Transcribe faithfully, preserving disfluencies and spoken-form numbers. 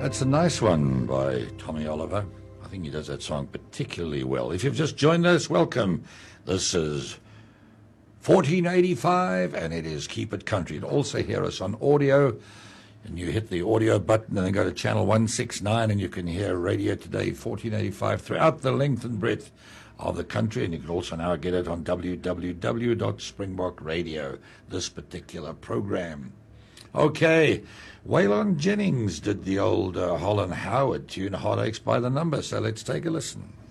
That's a nice one by Tommy Oliver. I think he does that song particularly well. If you've just joined us, welcome. This is fourteen eighty-five, and it is Keep It Country. You can also hear us on audio, and you hit the audio button and then go to channel one sixty-nine, and you can hear Radio Today fourteen eighty-five throughout the length and breadth of the country, and you can also now get it on w w w dot springbok radio, this particular program. Okay, Waylon Jennings did the old uh, Holland Howard tune, Heartaches by the Number, so let's take a listen.